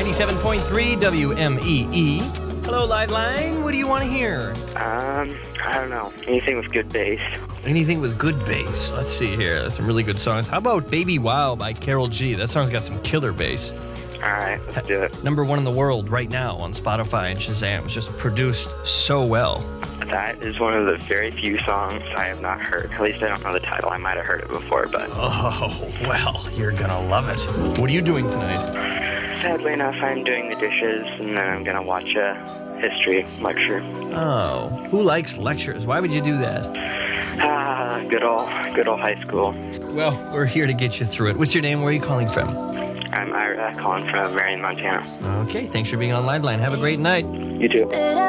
97.3 WMEE. Hello, Live Line. What do you want to hear? I don't know. Anything with good bass. Anything with good bass. Let's see here. There's some really good songs. How about Baby Wow by Karol G? That song's got some killer bass. All right, let's do it. Number 1 in the world right now on Spotify and Shazam. It's just produced so well. That is one of the very few songs I have not heard. At least I don't know the title. I might have heard it before, but... Oh, well, you're gonna love it. What are you doing tonight? Sadly enough, I'm doing the dishes, and then I'm gonna watch a history lecture. Oh, who likes lectures? Why would you do that? Good old high school. Well, we're here to get you through it. What's your name? Where are you calling from? I'm Ira, calling from Marion, Montana. Okay, thanks for being on Live Line. Have a great night. You too.